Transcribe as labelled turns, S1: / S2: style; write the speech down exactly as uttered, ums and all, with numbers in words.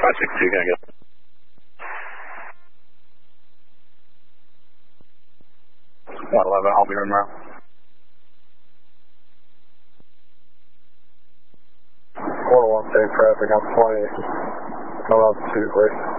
S1: five six two, can I get? one eleven, I'll be tomorrow.
S2: four one, safe traffic on twenty, come up to, please.